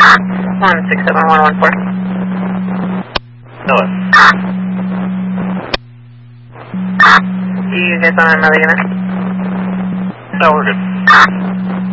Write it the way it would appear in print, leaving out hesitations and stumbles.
167114. Noah. You guys on another unit? No, we're good.